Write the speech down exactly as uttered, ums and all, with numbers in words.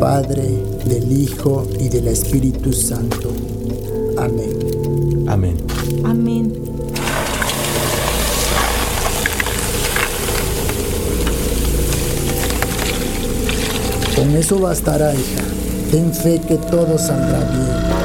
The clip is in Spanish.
Padre, del Hijo y del Espíritu Santo. Amén. Amén. Amén. Con eso bastará, hija. Ten fe que todo saldrá bien.